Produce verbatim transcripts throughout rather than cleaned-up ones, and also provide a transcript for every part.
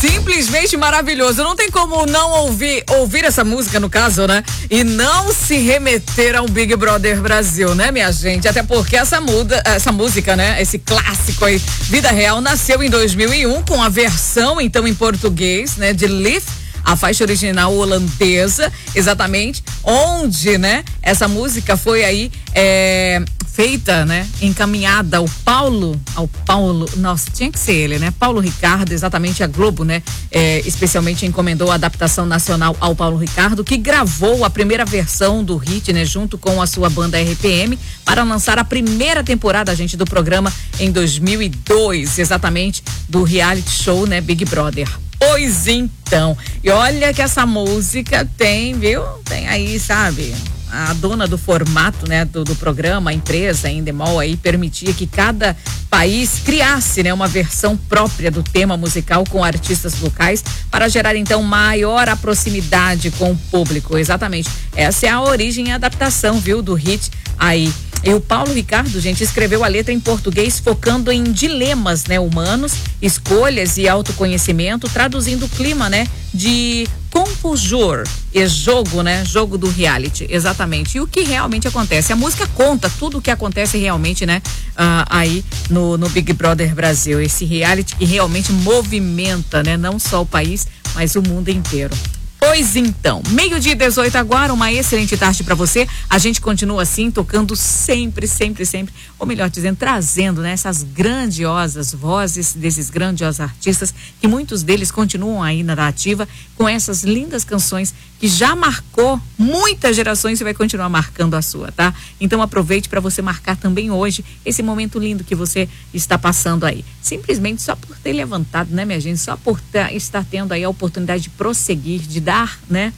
Simplesmente maravilhoso. Não tem como não ouvir, ouvir essa música, no caso, né? E não se remeter ao Big Brother Brasil, né, minha gente? Até porque essa, muda, essa música, né? Esse clássico aí, Vida Real, nasceu em dois mil e um com a versão, então, em português, né? De Live, a faixa original holandesa, exatamente, onde, né? Essa música foi aí, é, feita, né? Encaminhada ao Paulo, ao Paulo, nossa, tinha que ser ele, né? Paulo Ricardo, exatamente, a Globo, né? É, especialmente encomendou a adaptação nacional ao Paulo Ricardo, que gravou a primeira versão do hit, né? Junto com a sua banda R P M, para lançar a primeira temporada, gente, do programa em dois mil e dois, exatamente, do reality show, né? Big Brother. Pois então, e olha que essa música tem, viu? Tem aí, sabe? A dona do formato, né, do, do programa, a empresa, a Endemol, aí permitia que cada país criasse, né, uma versão própria do tema musical com artistas locais para gerar, então, maior a proximidade com o público. Exatamente. Essa é a origem e a adaptação, viu, do hit aí. E o Paulo Ricardo, gente, escreveu a letra em português focando em dilemas, né, humanos, escolhas e autoconhecimento, traduzindo o clima, né, de compujor e jogo, né, jogo do reality, exatamente. E o que realmente acontece? A música conta tudo o que acontece realmente, né, uh, aí no, no Big Brother Brasil, esse reality que realmente movimenta, né, não só o país, mas o mundo inteiro. Pois então, meio-dia e dezoito agora, uma excelente tarde para você. A gente continua assim, tocando sempre, sempre, sempre, ou melhor dizendo, trazendo, né, essas grandiosas vozes desses grandiosos artistas, que muitos deles continuam aí na ativa, com essas lindas canções que já marcou muitas gerações e vai continuar marcando a sua, tá? Então aproveite para você marcar também hoje esse momento lindo que você está passando aí. Simplesmente só por ter levantado, né, minha gente? Só por ter, estar tendo aí a oportunidade de prosseguir, de dar, né,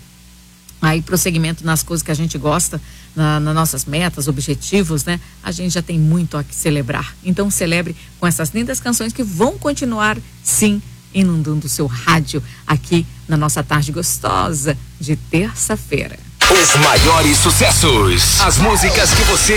aí prosseguimento nas coisas que a gente gosta, na, nas nossas metas, objetivos, né? A gente já tem muito a que celebrar. Então celebre com essas lindas canções que vão continuar, sim, inundando o seu rádio aqui na nossa tarde gostosa de terça-feira. Os maiores sucessos, as músicas que você